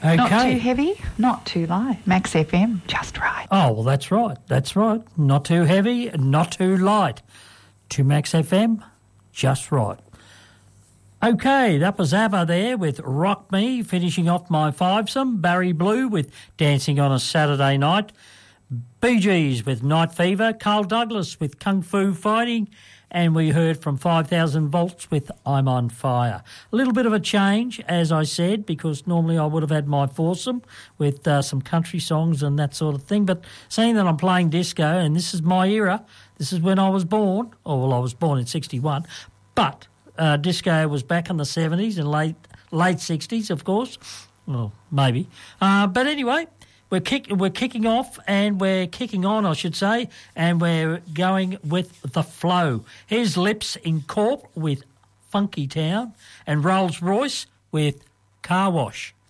Okay. Not too heavy, not too light. Max FM, just right. Oh, well, that's right. That's right. Not too heavy, not too light. To Max FM, just right. Okay, that was ABBA there with Rock Me, finishing off my fivesome. Barry Blue with Dancing on a Saturday Night. Bee Gees with Night Fever. Carl Douglas with Kung Fu Fighting. And we heard from 5,000 Volts with I'm on Fire. A little bit of a change, as I said, because normally I would have had my foursome with some country songs and that sort of thing. But seeing that I'm playing disco, and this is my era, this is when I was born. Oh, well, I was born in 61. But disco was back in the 70s and late 60s, of course. Well, maybe. But anyway, we're kicking off, and we're kicking on, I should say, and we're going with the flow. Here's Lips in Corp with Funky Town, and Rolls Royce with Car Wash.